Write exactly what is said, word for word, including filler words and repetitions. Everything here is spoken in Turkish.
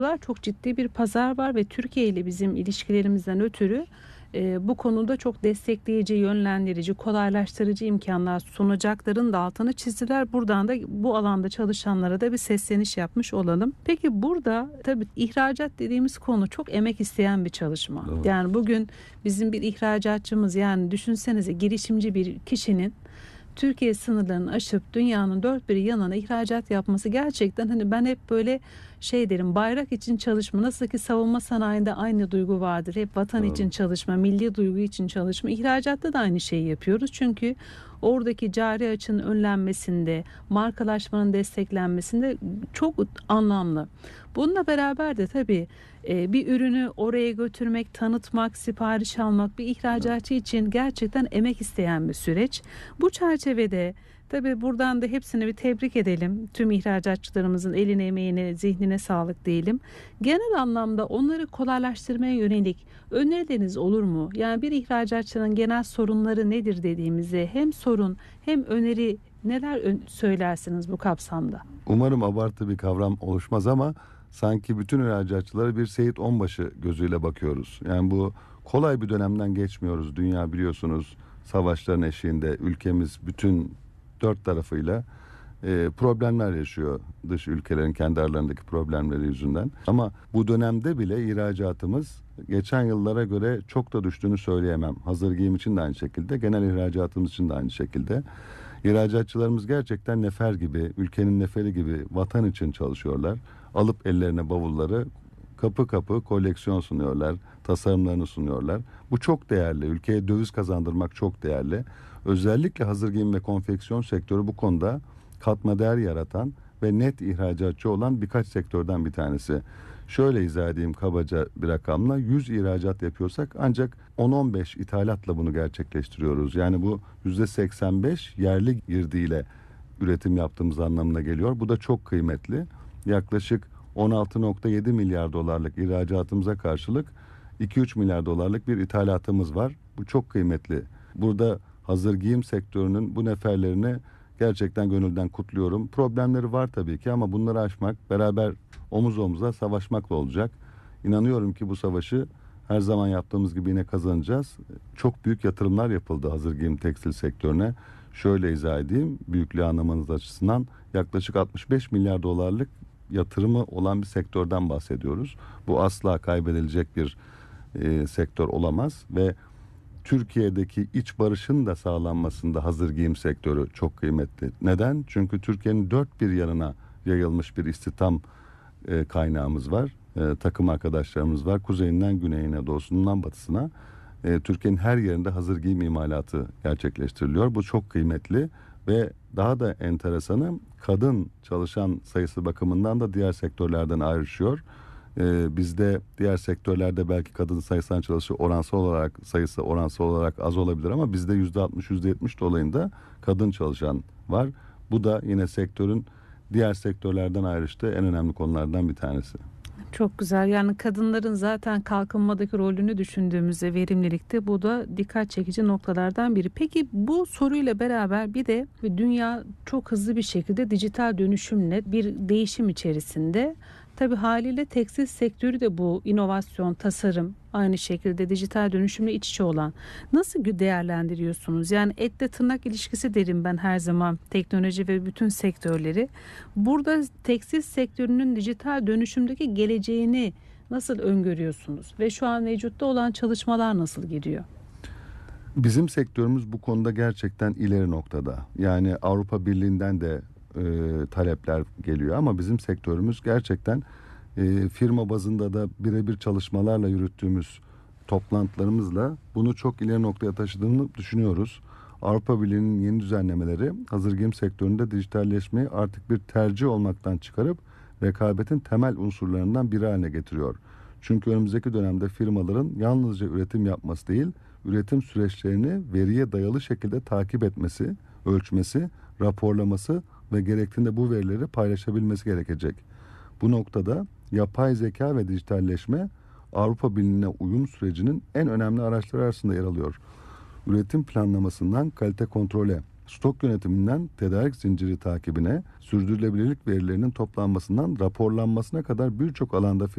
Çok ciddi bir pazar var ve Türkiye ile bizim ilişkilerimizden ötürü e, bu konuda çok destekleyici, yönlendirici, kolaylaştırıcı imkanlar sunacakların da altını çizdiler. Buradan da bu alanda çalışanlara da bir sesleniş yapmış olalım. Peki burada tabii ihracat dediğimiz konu çok emek isteyen bir çalışma. Doğru. Yani bugün bizim bir ihracatçımız, yani düşünsenize, girişimci bir kişinin Türkiye sınırlarını aşıp dünyanın dört bir yanına ihracat yapması, gerçekten hani ben hep böyle şey derim, bayrak için çalışma, nasıl ki savunma sanayinde aynı duygu vardır. Hep vatan Doğru. için çalışma, milli duygu için çalışma. İhracatta da aynı şeyi yapıyoruz. Çünkü oradaki cari açığın önlenmesinde, markalaşmanın desteklenmesinde çok anlamlı. Bununla beraber de tabii e, bir ürünü oraya götürmek, tanıtmak, sipariş almak bir ihracatçı için gerçekten emek isteyen bir süreç. Bu çerçevede tabii buradan da hepsini bir tebrik edelim. Tüm ihracatçılarımızın eline, emeğine, zihnine sağlık diyelim. Genel anlamda onları kolaylaştırmaya yönelik önerileriniz olur mu? Yani bir ihracatçının genel sorunları nedir dediğimizde hem sorun hem öneri neler ön- söylersiniz bu kapsamda? Umarım abartı bir kavram oluşmaz ama sanki bütün ihracatçılara bir Seyit Onbaşı gözüyle bakıyoruz. Yani bu kolay bir dönemden geçmiyoruz. Dünya biliyorsunuz savaşların eşiğinde, ülkemiz bütün dört tarafıyla e, problemler yaşıyor. Dış ülkelerin kendi aralarındaki problemleri yüzünden. Ama bu dönemde bile ihracatımız geçen yıllara göre çok da düştüğünü söyleyemem. Hazır giyim için de aynı şekilde, genel ihracatımız için de aynı şekilde. İhracatçılarımız gerçekten nefer gibi, ülkenin neferi gibi vatan için çalışıyorlar. Alıp ellerine bavulları kapı kapı koleksiyon sunuyorlar, tasarımlarını sunuyorlar. Bu çok değerli. Ülkeye döviz kazandırmak çok değerli. Özellikle hazır giyim ve konfeksiyon sektörü bu konuda katma değer yaratan ve net ihracatçı olan birkaç sektörden bir tanesi. Şöyle izah edeyim kabaca bir rakamla, yüz ihracat yapıyorsak ancak on on beş ithalatla bunu gerçekleştiriyoruz. Yani bu yüzde seksen beş yerli girdiyle üretim yaptığımız anlamına geliyor. Bu da çok kıymetli. Yaklaşık on altı nokta yedi milyar dolarlık ihracatımıza karşılık iki üç milyar dolarlık bir ithalatımız var. Bu çok kıymetli. Burada hazır giyim sektörünün bu neferlerini gerçekten gönülden kutluyorum. Problemleri var tabii ki ama bunları aşmak, beraber omuz omuza savaşmakla olacak. İnanıyorum ki bu savaşı her zaman yaptığımız gibi yine kazanacağız. Çok büyük yatırımlar yapıldı hazır giyim tekstil sektörüne. Şöyle izah edeyim, büyüklüğü anlamanız açısından yaklaşık altmış beş milyar dolarlık yatırımı olan bir sektörden bahsediyoruz. Bu asla kaybedilecek bir e, sektör olamaz ve Türkiye'deki iç barışın da sağlanmasında hazır giyim sektörü çok kıymetli. Neden? Çünkü Türkiye'nin dört bir yanına yayılmış bir istihdam e, kaynağımız var. E, takım arkadaşlarımız var. Kuzeyinden güneyine, doğusundan batısına. E, Türkiye'nin her yerinde hazır giyim imalatı gerçekleştiriliyor. Bu çok kıymetli ve daha da enteresanı, kadın çalışan sayısı bakımından da diğer sektörlerden ayrışıyor. Ee, bizde diğer sektörlerde belki kadın sayısından çalışıyor, oransal olarak sayısı oransal olarak az olabilir ama bizde yüzde altmış yüzde yetmiş dolayında kadın çalışan var. Bu da yine sektörün diğer sektörlerden ayrıştığı en önemli konulardan bir tanesi. Çok güzel. Yani kadınların zaten kalkınmadaki rolünü düşündüğümüzde verimlilikte bu da dikkat çekici noktalardan biri. Peki bu soruyla beraber bir de dünya çok hızlı bir şekilde dijital dönüşümle bir değişim içerisinde. Tabii haliyle tekstil sektörü de bu inovasyon, tasarım, aynı şekilde dijital dönüşümle iç içe olan. Nasıl değerlendiriyorsunuz? Yani etle tırnak ilişkisi derim ben her zaman, teknoloji ve bütün sektörleri. Burada tekstil sektörünün dijital dönüşümdeki geleceğini nasıl öngörüyorsunuz? Ve şu an mevcutta olan çalışmalar nasıl gidiyor? Bizim sektörümüz bu konuda gerçekten ileri noktada. Yani Avrupa Birliği'nden de e, talepler geliyor ama bizim sektörümüz gerçekten e, firma bazında da birebir çalışmalarla yürüttüğümüz toplantılarımızla bunu çok ileri noktaya taşıdığını düşünüyoruz. Avrupa Birliği'nin yeni düzenlemeleri hazır giyim sektöründe dijitalleşmeyi artık bir tercih olmaktan çıkarıp rekabetin temel unsurlarından biri haline getiriyor. Çünkü önümüzdeki dönemde firmaların yalnızca üretim yapması değil, üretim süreçlerini veriye dayalı şekilde takip etmesi, ölçmesi, raporlaması ve gerektiğinde bu verileri paylaşabilmesi gerekecek. Bu noktada yapay zeka ve dijitalleşme Avrupa Birliği'ne uyum sürecinin en önemli araçları arasında yer alıyor. Üretim planlamasından kalite kontrole, stok yönetiminden tedarik zinciri takibine, sürdürülebilirlik verilerinin toplanmasından raporlanmasına kadar birçok alanda